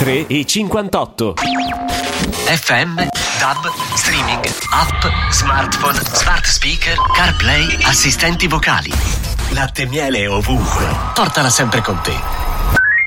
23:58. FM, DAB, streaming, app, smartphone, smart speaker, CarPlay, assistenti vocali. Latte e miele ovunque. Portala sempre con te.